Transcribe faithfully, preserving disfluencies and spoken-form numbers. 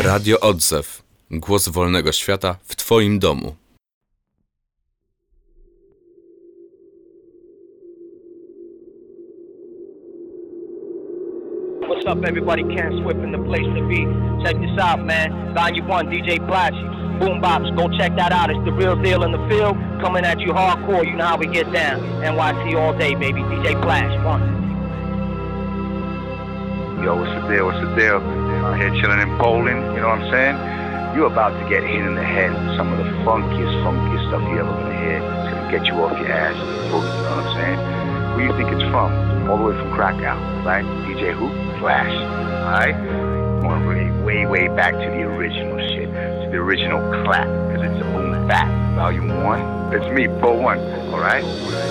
Radio Odzew. Głos wolnego świata w Twoim domu. What's up, everybody? Ken Swift in the place to be. Check this out, man. Volume one, D J Flashy. Boom Bops, go check that out. It's the real deal in the field. Coming at you hardcore. You know how we get down. N Y C all day, baby. D J Flash, one. Yo, what's the deal? What's the deal? Out here chilling in Poland, you know what I'm saying? You're about to get hit in the head with some of the funkiest, funkiest stuff you ever gonna hear. It's gonna get you off your ass, you know what I'm saying? Where do you think it's from? All the way from Krakow, right? D J who? Flash, alright? Going way, way, way back to the original shit, to the original clap, because it's a boom bap. Volume one, it's me, Bo One, alright?